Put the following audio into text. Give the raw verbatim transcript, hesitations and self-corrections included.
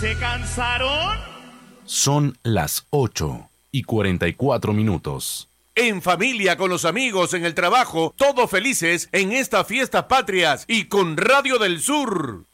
¿Se cansaron? Son las ocho y cuarenta y cuatro minutos. En familia, con los amigos, en el trabajo, todos felices en estas fiestas patrias y con Radio del Sur.